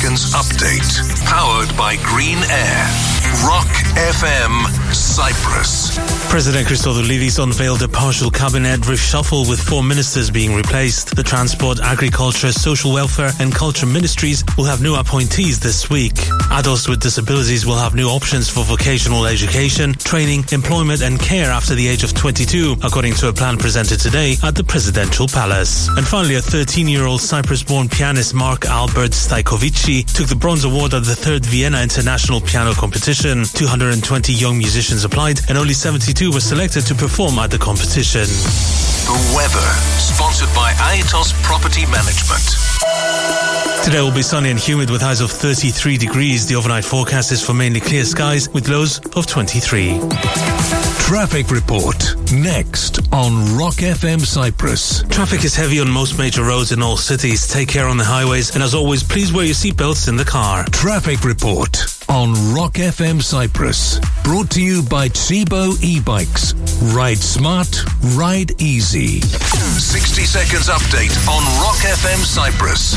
seconds update. Powered by Green Air. Rock FM Cyprus. President Christodoulidis unveiled a partial cabinet reshuffle with 4 ministers being replaced. The Transport, Agriculture, Social Welfare and Culture ministries will have new appointees this week. Adults with disabilities will have new options for vocational education, training, employment and care after the age of 22, according to a plan presented today at the Presidential Palace. And finally, a 13-year-old Cyprus-born pianist, Mark Albert Stajkovici, took the bronze award at the 3rd Vienna International Piano Competition. 220 young musicians applied and only 72 were selected to perform at the competition. The weather, sponsored by Aetos Property Management. Today will be sunny and humid with highs of 33 degrees. The overnight forecast is for mainly clear skies with lows of 23. Traffic report next on Rock FM Cyprus. Traffic is heavy on most major roads in all cities. Take care on the highways and as always, please wear your seatbelts in the car. Traffic report on Rock FM Cyprus. Brought to you by Tzibo e-bikes. Ride smart, ride easy. 60 seconds update on Rock FM Cyprus.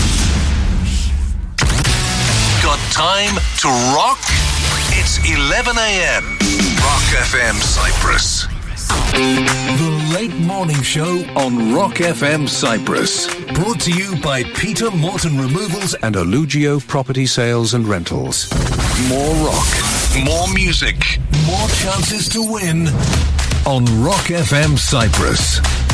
Got time to rock? It's 11 a.m. Rock FM Cyprus. The Late Morning Show on Rock FM Cyprus. Brought to you by Peter Morton Removals and Alugio Property Sales and Rentals. More rock, more music, more chances to win on Rock FM Cyprus.